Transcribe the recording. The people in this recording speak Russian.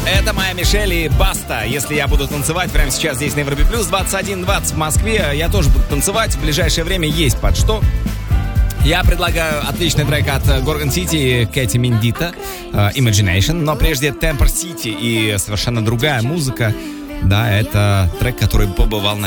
Это Майя Мишель и Баста. Если я буду танцевать прямо сейчас здесь на Европе Плюс, 21:20 в Москве, я тоже буду танцевать. В ближайшее время есть под что. Я предлагаю отличный трек от Gorgon City и Кэти Мендита, Imagination. Но прежде Temper City и совершенно другая музыка. Да, это трек, который побывал на